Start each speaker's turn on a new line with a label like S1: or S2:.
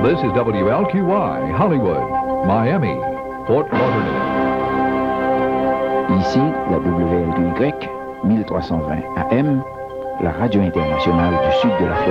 S1: This is WLQY, Hollywood, Miami, Fort Lauderdale.
S2: Ici, la WLQY, 1320 AM, la radio internationale du sud de la Floride.